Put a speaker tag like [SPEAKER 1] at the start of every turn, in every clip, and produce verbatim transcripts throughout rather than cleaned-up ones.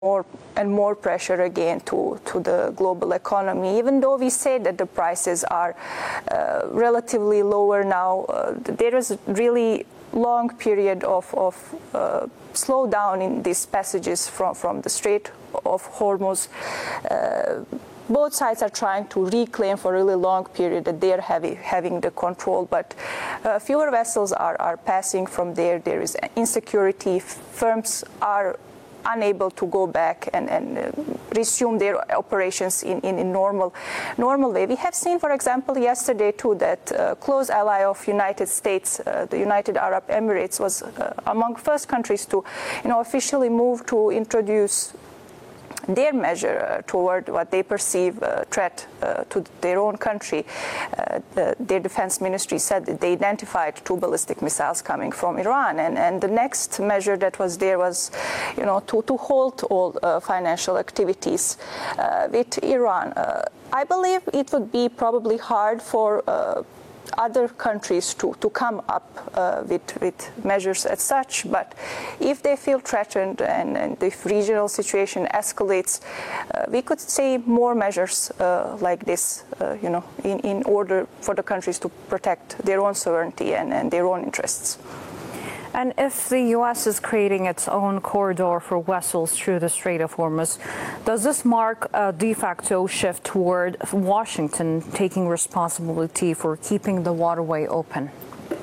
[SPEAKER 1] more and more pressure again to, to the global economy. Even though we say that the prices are uh, relatively lower now, uh, there is really long period of, of uh, slowdown in these passages from, from the Strait of Hormuz. Uh, both sides are trying to reclaim for a really long period that they are heavy, having the control, but uh, fewer vessels are, are passing from there. There is insecurity. Firms are unable to go back and, and uh, resume their operations in, in, in normal normal way. We have seen, for example, yesterday too, that uh, close ally of United States, uh, the United Arab Emirates, was uh, among first countries to, you know, officially move to introduce their measure uh, toward what they perceive a threat uh, to their own country. Uh, the, their defense ministry said that they identified two ballistic missiles coming from Iran, and, and the next measure that was there was, you know, to, to halt all uh, financial activities uh, with Iran. Uh, I believe it would be probably hard for uh, other countries to, to come up uh, with, with measures as such, but if they feel threatened and, and if regional situation escalates, uh, we could see more measures uh, like this, uh, you know, in, in order for the countries to protect their own sovereignty and, and their own interests.
[SPEAKER 2] And if the U S is creating its own corridor for vessels through the Strait of Hormuz, does this mark a de facto shift toward Washington taking responsibility for keeping the waterway open?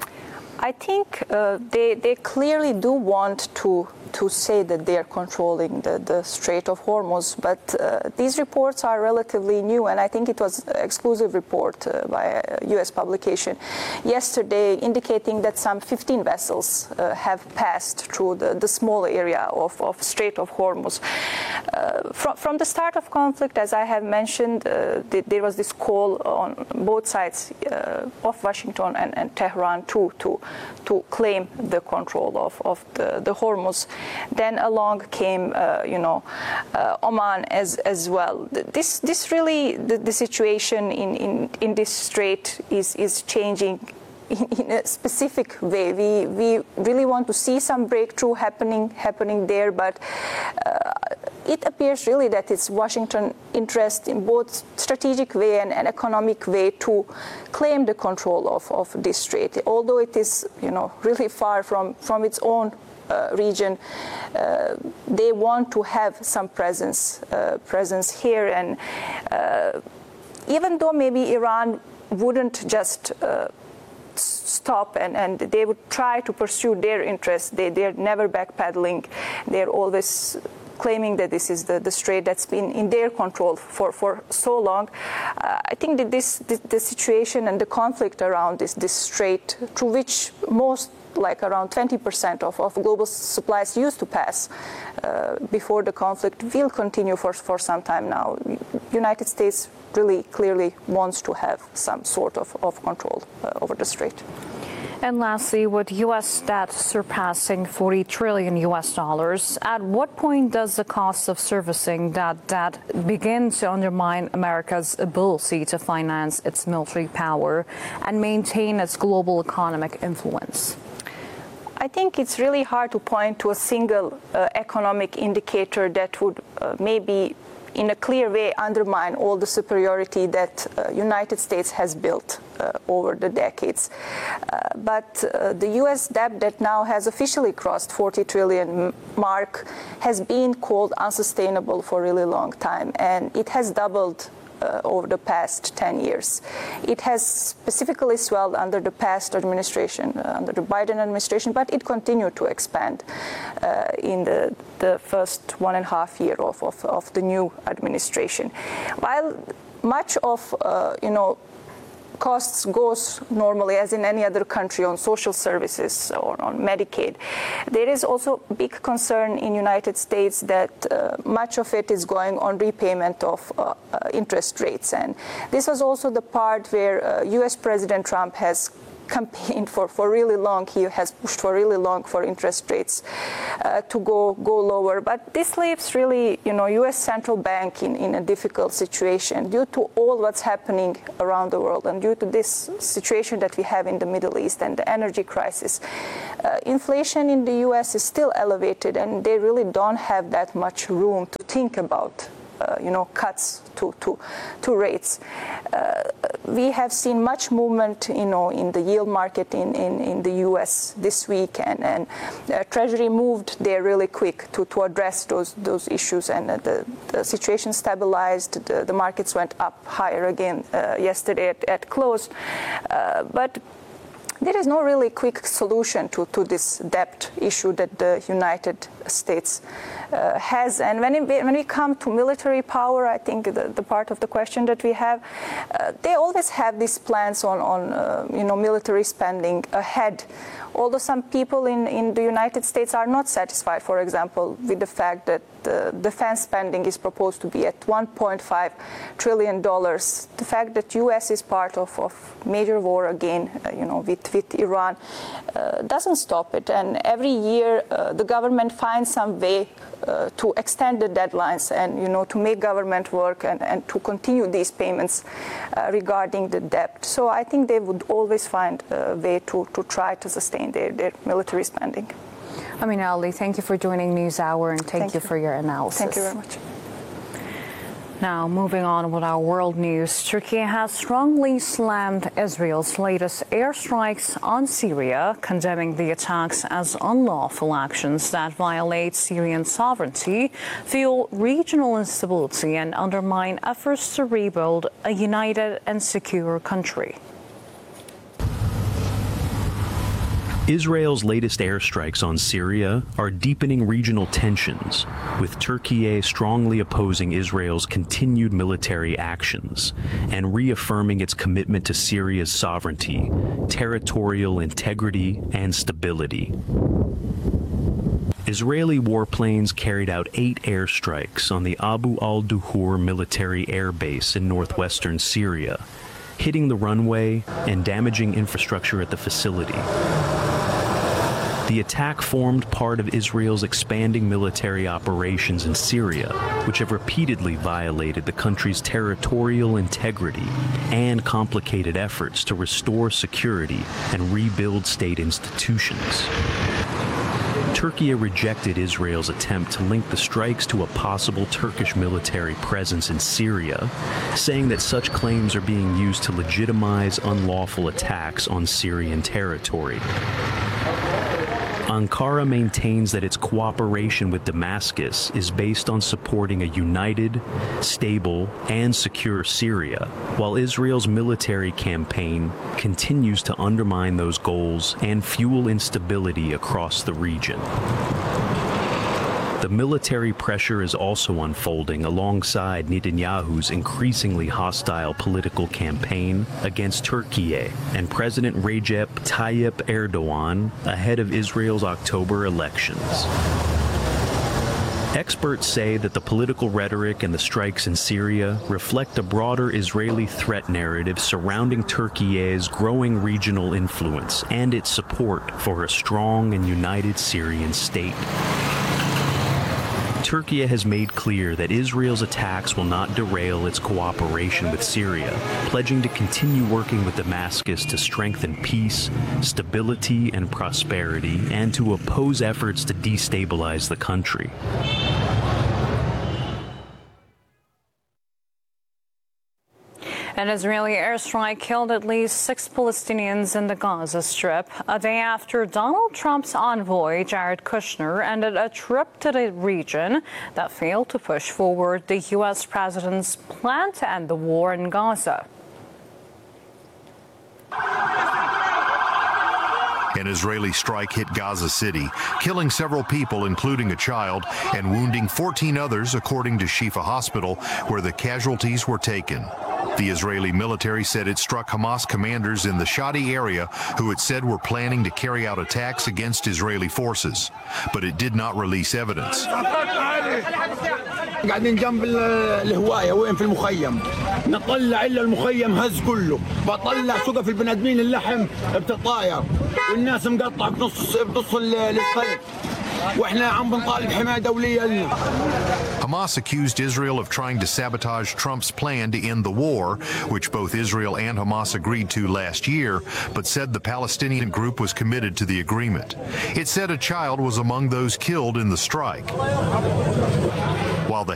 [SPEAKER 1] I think uh, they, they clearly do want to to say that they are controlling the, the Strait of Hormuz, but uh, these reports are relatively new, and I think it was an exclusive report uh, by a U S publication yesterday indicating that some fifteen vessels uh, have passed through the, the small area of, of Strait of Hormuz. Uh, from, from the start of conflict, as I have mentioned, uh, th there was this call on both sides uh, of Washington and, and Tehran to, to, to claim the control of, of the, the Hormuz. Then along came, uh, you know, uh, Oman as as well. This this really the, the situation in, in, in this strait is is changing in, in a specific way. We we really want to see some breakthrough happening happening there, but uh, it appears really that it's Washington interest in both strategic way and, and economic way to claim the control of, of this strait, although it is, you know, really far from from its own Uh, region. Uh, they want to have some presence uh, presence here, and uh, even though maybe Iran wouldn't just uh, stop and, and they would try to pursue their interests, they, they're never backpedaling. They're always claiming that this is the, the strait that's been in their control for, for so long. Uh, I think that this, this the situation and the conflict around this, this strait, through which most like around twenty percent of, of global supplies used to pass uh, before the conflict will continue for, for some time now. United States really clearly wants to have some sort of, of control uh, over the strait.
[SPEAKER 2] And lastly, with U S debt surpassing forty trillion U S dollars, at what point does the cost of servicing that debt begin to undermine America's ability to finance its military power and maintain its global economic influence?
[SPEAKER 1] I think it's really hard to point to a single uh, economic indicator that would uh, maybe in a clear way undermine all the superiority that uh, United States has built uh, over the decades. Uh, but uh, the U S debt that now has officially crossed forty trillion mark has been called unsustainable for a really long time, and it has doubled Uh, over the past ten years. It has specifically swelled under the past administration, uh, under the Biden administration, but it continued to expand uh, in the, the first one and a half year of, of, of the new administration. While much of, uh, you know, costs goes normally, as in any other country, on social services or on Medicaid, there is also big concern in United States that uh, much of it is going on repayment of uh, uh, interest rates. And this was also the part where uh, U S President Trump has campaigned for, for really long. He has pushed for really long for interest rates uh, to go go lower. But this leaves really, you know, U S central bank in, in a difficult situation due to all what's happening around the world and due to this situation that we have in the Middle East and the energy crisis. Uh, inflation in the U S is still elevated, and they really don't have that much room to think about Uh, you know, cuts to, to, to rates. Uh, we have seen much movement, you know, in the yield market in, in, in the U S this week, and, and uh, Treasury moved there really quick to, to address those those issues, and uh, the, the situation stabilized. The, the markets went up higher again uh, yesterday at, at close. Uh, but there is no really quick solution to, to this debt issue that the United States uh, has. And when, it, when we come to military power, I think the, the part of the question that we have, uh, they always have these plans on, on uh, you know, military spending ahead. Although some people in, in the United States are not satisfied, for example, with the fact that the defense spending is proposed to be at one point five trillion dollars. The fact that U S is part of, of major war again, uh, you know, with, with Iran, uh, doesn't stop it. And every year uh, the government finds some way uh, to extend the deadlines and, you know, to make government work and, and to continue these payments uh, regarding the debt. So I think they would always find a way to, to try to sustain their, their military spending.
[SPEAKER 2] Amina Ali, thank you for joining NewsHour, and thank,
[SPEAKER 1] thank
[SPEAKER 2] you
[SPEAKER 1] you
[SPEAKER 2] for your analysis.
[SPEAKER 1] Thank you very much.
[SPEAKER 2] Now, moving on with our world news, Turkey has strongly slammed Israel's latest airstrikes on Syria, condemning the attacks as unlawful actions that violate Syrian sovereignty, fuel regional instability, and undermine efforts to rebuild a united and secure country.
[SPEAKER 3] Israel's latest airstrikes on Syria are deepening regional tensions, with Turkey strongly opposing Israel's continued military actions and reaffirming its commitment to Syria's sovereignty, territorial integrity, and stability. Israeli warplanes carried out eight airstrikes on the Abu al-Duhur military air base in northwestern Syria, hitting the runway and damaging infrastructure at the facility. The attack formed part of Israel's expanding military operations in Syria, which have repeatedly violated the country's territorial integrity and complicated efforts to restore security and rebuild state institutions. Turkey rejected Israel's attempt to link the strikes to a possible Turkish military presence in Syria, saying that such claims are being used to legitimize unlawful attacks on Syrian territory. Ankara maintains that its cooperation with Damascus is based on supporting a united, stable, and secure Syria, while Israel's military campaign continues to undermine those goals and fuel instability across the region. The military pressure is also unfolding alongside Netanyahu's increasingly hostile political campaign against Turkey and President Recep Tayyip Erdogan ahead of Israel's October elections. Experts say that the political rhetoric and the strikes in Syria reflect a broader Israeli threat narrative surrounding Turkey's growing regional influence and its support for a strong and united Syrian state. Turkey has made clear that Israel's attacks will not derail its cooperation with Syria, pledging to continue working with Damascus to strengthen peace, stability, and prosperity, and to oppose efforts to destabilize the country.
[SPEAKER 2] An Israeli airstrike killed at least six Palestinians in the Gaza Strip, a day after Donald Trump's envoy, Jared Kushner, ended a trip to the region that failed to push forward the U S president's plan to end the war in Gaza.
[SPEAKER 4] An Israeli strike hit Gaza City, killing several people, including a child, and wounding fourteen others, according to Shifa Hospital, where the casualties were taken. The Israeli military said it struck Hamas commanders in the Shadi area who it said were planning to carry out attacks against Israeli forces, but it did not release evidence.
[SPEAKER 5] قاعدين جنب الهوايه وين في المخيم نطلع الا المخيم هز كله بطلع سقف البني ادمين اللحم بتطاير والناس مقطعه بنص بنص الصيف واحنا عم بنطالب حمايه دوليه لنا.
[SPEAKER 4] Hamas accused Israel of trying to sabotage Trump's plan to end the war, which both Israel and Hamas agreed to last year, but said the Palestinian group was committed to the agreement. It said a child was among those killed in the strike. While the